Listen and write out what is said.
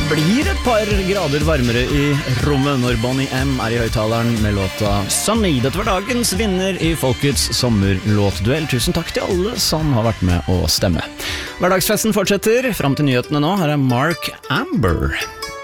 blir et par grader varmere i rommet når Bonnie M er i høyttaleren med låta Sunny. Dette var dagens vinner i Folkets sommerlåtduell. Tusen takk til alle som har vært med å stemme. Hverdagsfesten fortsetter. Fram til nyhetene nå, her er Mark Amber.